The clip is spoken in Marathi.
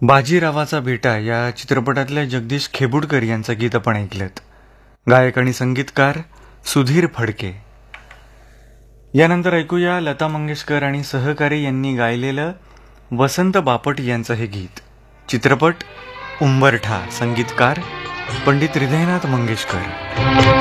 बाजीरावाचा बेटा या चित्रपटातल्या जगदीश खेबुडकर यांचं गीत आपण ऐकलं. गायक आणि संगीतकार सुधीर फडके. यानंतर ऐकूया लता मंगेशकर आणि सहकारी यांनी गायलेलं वसंत बापट यांचं हे गीत. चित्रपट उंबरठा. संगीतकार पंडित हृदयनाथ मंगेशकर.